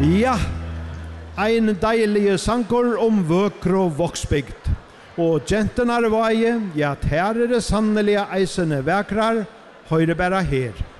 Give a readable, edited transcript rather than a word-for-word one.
Ja, en deilig sanger om vøkro voksbygd. Og gentenar vaie, ja, her det sannelig eisene vekrar, høyre bare her.